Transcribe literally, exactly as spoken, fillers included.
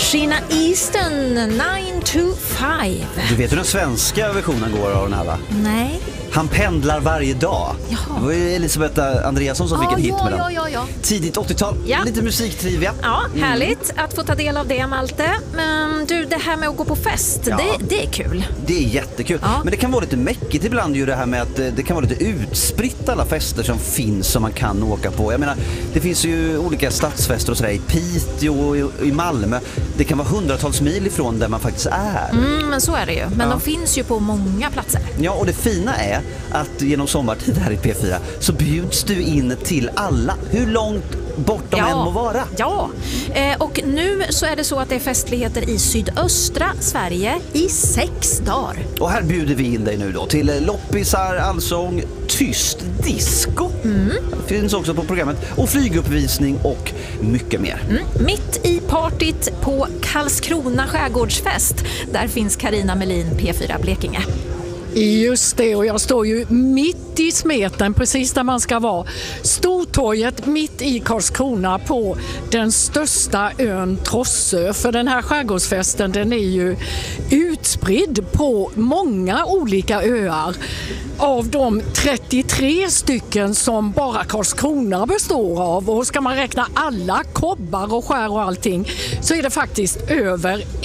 Sheena Easton, nine to five. Du vet hur den svenska versionen går av den här, va? Nej. Han pendlar varje dag. Jaha. Det var ju Elisabeth Andreasson som ah, fick en hit ja, med den. ja, ja, ja. Tidigt åttiotal, Ja. lite musiktrivia. Ja, härligt att få ta del av det, Malte. Men du, det här med att gå på fest, Ja. det, det är kul. Det är jättekul. Ja. Men det kan vara lite mäckigt ibland ju det här med att det kan vara lite utspritt alla fester som finns som man kan åka på. Jag menar, det finns ju olika stadsfester och sådär i Piteå och i- i Malmö. Det kan vara hundratals mil ifrån där man faktiskt är. Mm, men så är det ju. Men Ja. de finns ju på många platser. Ja, och det fina är att genom sommartid här i P fyra så bjuds du in till alla. Hur långt bort de än må vara. Ja, eh, och nu så är det så att det är festligheter i sydöstra Sverige i sex dagar. Och här bjuder vi in dig nu då till loppisar, allsång, tyst disco. Mm. Det finns också på programmet. Och flyguppvisning och mycket mer. Mm. Mitt i partyt på Karlskrona skärgårdsfest, där finns Carina Melin, P fyra Blekinge. Just det, och jag står ju mitt i smeten, precis där man ska vara. Stortorget mitt i Karlskrona på den största ön Trossö. För den här skärgårdsfesten, den är ju utspridd på många olika öar. Av de trettiotre stycken som bara Karlskrona består av, och ska man räkna alla kobbar och skär och allting, så är det faktiskt över